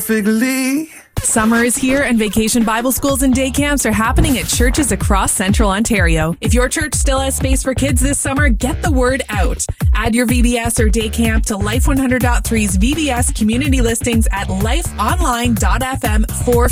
Summer is here and vacation Bible schools and day camps are happening at churches across Central Ontario. If your church still has space for kids this summer, get the word out. Add your VBS or day camp to Life 100.3's VBS community listings at lifeonline.fm for